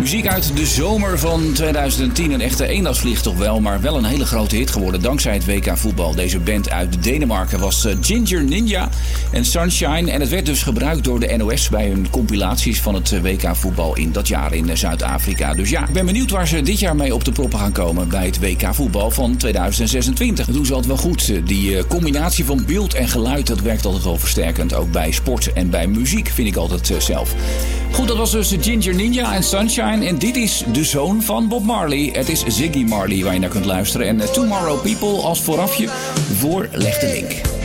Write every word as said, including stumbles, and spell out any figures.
Muziek uit de zomer van tweeduizend tien. Een echte eendagsvlieg toch wel, maar wel een hele grote hit geworden dankzij het W K voetbal. Deze band uit Denemarken was Ginger Ninja en Sunshine. En het werd dus gebruikt door de N O S bij hun compilaties van het W K voetbal in dat jaar in Zuid-Afrika. Dus ja, ik ben benieuwd waar ze dit jaar mee op de proppen gaan komen bij het W K voetbal van tweeduizend zesentwintig. Dat doen ze altijd wel goed. Die combinatie van beeld en geluid, dat werkt altijd wel versterkend. Ook bij sport en bij muziek, vind ik altijd zelf. Goed, dat was dus Ginger Ninja en Sunshine. En dit is de zoon van Bob Marley. Het is Ziggy Marley waar je naar kunt luisteren. En Tomorrow People als voorafje voor Leg de Link.